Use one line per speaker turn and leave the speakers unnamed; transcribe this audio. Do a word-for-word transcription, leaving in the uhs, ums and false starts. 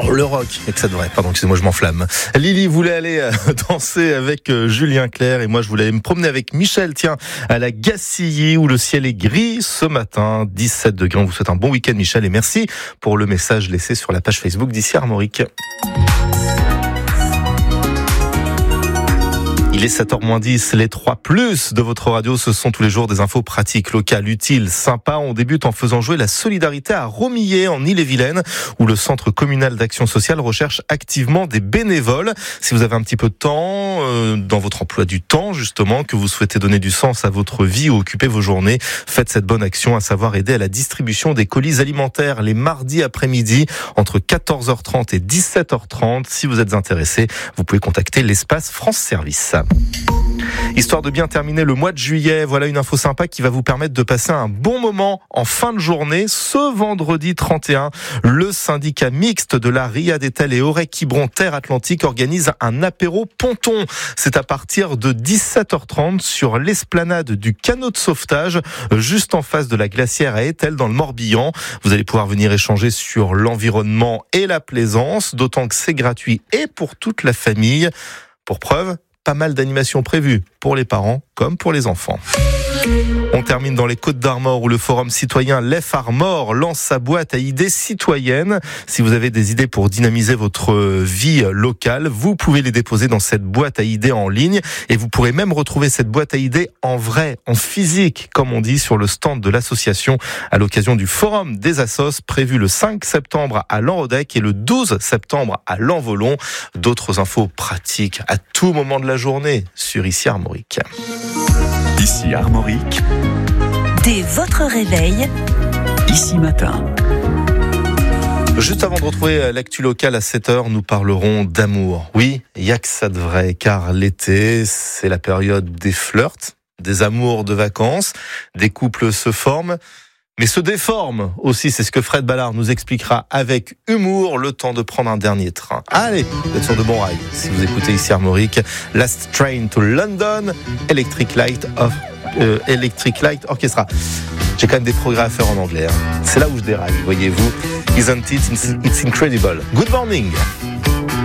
Oh, le rock, et que ça devrait. Pardon, excusez-moi, je m'enflamme. Lily voulait aller euh, danser avec euh, Julien Clerc et moi je voulais aller me promener avec Michel, tiens, à la Gacilly où le ciel est gris ce matin, dix-sept degrés. On vous souhaite un bon week-end, Michel, et merci pour le message laissé sur la page Facebook d'Ici Armorique. Il est sept heures moins dix, les trois plus de votre radio, ce sont tous les jours des infos pratiques, locales, utiles, sympas. On débute en faisant jouer la solidarité à Romillet, en Ille-et-Vilaine, où le Centre communal d'action sociale recherche activement des bénévoles. Si vous avez un petit peu de temps, euh, dans votre emploi du temps, justement, que vous souhaitez donner du sens à votre vie ou occuper vos journées, faites cette bonne action, à savoir aider à la distribution des colis alimentaires les mardis après-midi, entre quatorze heures trente et dix-sept heures trente. Si vous êtes intéressé, vous pouvez contacter l'espace France Service. Histoire de bien terminer le mois de juillet, voilà une info sympa qui va vous permettre de passer un bon moment en fin de journée. Ce vendredi trente et un, le syndicat mixte de la Riad Etel et Aurec-Quiberon Terre Atlantique organise un apéro ponton. C'est à partir de dix-sept heures trente sur l'esplanade du canot de sauvetage, juste en face de la glacière à Etel dans le Morbihan. Vous allez pouvoir venir échanger sur l'environnement et la plaisance, d'autant que c'est gratuit et pour toute la famille. Pour preuve, pas mal d'animations prévues pour les parents comme pour les enfants. On termine dans les Côtes-d'Armor où le forum citoyen Lef Armor lance sa boîte à idées citoyennes. Si vous avez des idées pour dynamiser votre vie locale, vous pouvez les déposer dans cette boîte à idées en ligne et vous pourrez même retrouver cette boîte à idées en vrai, en physique, comme on dit, sur le stand de l'association à l'occasion du forum des assos prévu le cinq septembre à Lanrodec et le douze septembre à Lanvolon. D'autres infos pratiques à tout moment de la journée sur Ici Armorique.
Ici Armorique.
Dès votre réveil,
Ici Matin.
Juste avant de retrouver l'actu locale à sept heures, nous parlerons d'amour. Oui, il y a que ça de vrai, car l'été, c'est la période des flirts, des amours de vacances, des couples se forment, mais se déforment aussi. C'est ce que Fred Ballard nous expliquera avec humour, le temps de prendre un dernier train. Allez, vous êtes sur de bons rails. Si vous écoutez Ici Armorique, Last Train to London, Electric Light of euh, Electric Light Orchestra. J'ai quand même des progrès à faire en anglais. Hein. C'est là où je déraille, voyez-vous. Isn't it? It's incredible. Good morning.